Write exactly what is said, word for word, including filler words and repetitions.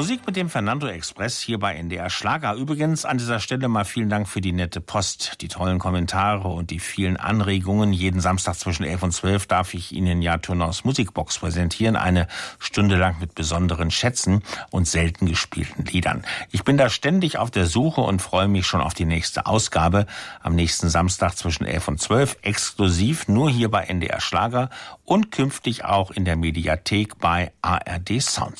Musik mit dem Fernando Express hier bei N D R Schlager. Übrigens an dieser Stelle mal vielen Dank für die nette Post, die tollen Kommentare und die vielen Anregungen. Jeden Samstag zwischen elf und zwölf darf ich Ihnen ja Tournants Musikbox präsentieren. Eine Stunde lang mit besonderen Schätzen und selten gespielten Liedern. Ich bin da ständig auf der Suche und freue mich schon auf die nächste Ausgabe. Am nächsten Samstag zwischen elf und zwölf, exklusiv nur hier bei N D R Schlager und künftig auch in der Mediathek bei A R D Sounds.